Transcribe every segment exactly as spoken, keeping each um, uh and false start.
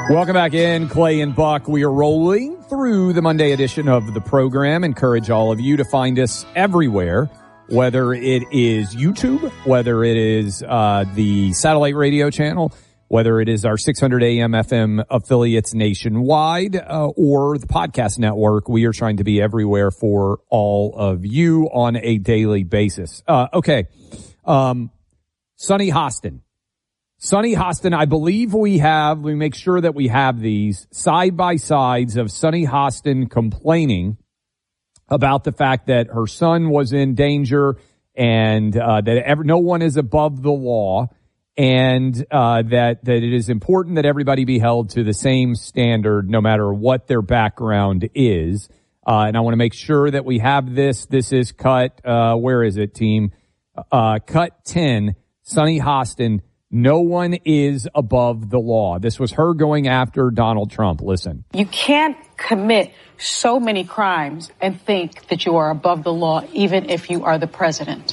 Welcome back in, Clay and Buck. We are rolling through the Monday edition of the program. Encourage all of you to find us everywhere, whether it is YouTube, whether it is uh the satellite radio channel, whether it is our six hundred A M F M affiliates nationwide, uh, or the podcast network. We are trying to be everywhere for all of you on a daily basis. Uh, okay. Um, Sunny Hostin. Sunny Hostin, I believe we have, we make sure that we have these side by sides of Sunny Hostin complaining about the fact that her son was in danger and, uh, that ever, no one is above the law. And uh that that it is important that everybody be held to the same standard no matter what their background is. Uh and I want to make sure that we have this. This is cut, uh where is it, team? Uh cut ten, Sunny Hostin, no one is above the law. This was her going after Donald Trump. Listen. You can't commit so many crimes and think that you are above the law even if you are the president.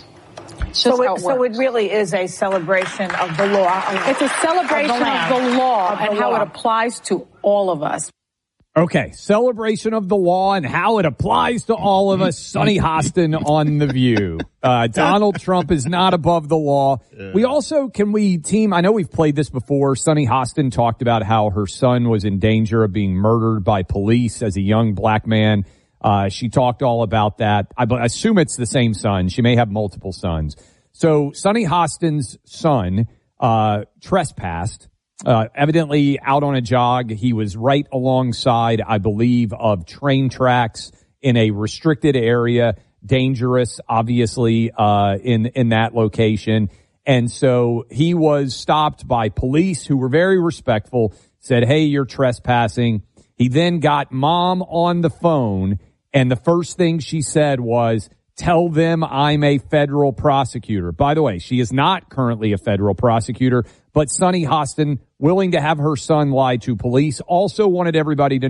So it, it so it really is a celebration of the law. It's a celebration of the, of the law of the and law. How it applies to all of us. Okay, celebration of the law and how it applies to all of us. Sunny Hostin on The View. Uh, Donald Trump is not above the law. Yeah. We also, can we, team, I know we've played this before. Sunny Hostin talked about how her son was in danger of being murdered by police as a young black man. Uh, she talked all about that. I assume it's the same son. She may have multiple sons. So Sunny Hostin's son, uh, trespassed, uh, evidently out on a jog. He was right alongside, I believe, of train tracks in a restricted area, dangerous, obviously, uh, in, in that location. And so he was stopped by police who were very respectful, said, hey, you're trespassing. He then got mom on the phone, and the first thing she said was, tell them I'm a federal prosecutor. By the way, she is not currently a federal prosecutor, but Sunny Hostin, willing to have her son lie to police, also wanted everybody to